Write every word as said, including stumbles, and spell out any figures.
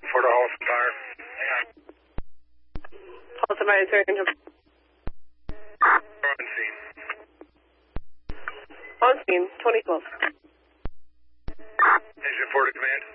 For the Holliston Fire. Holliston Fire, sir. On scene. On scene, twenty twelve. Engine four to command.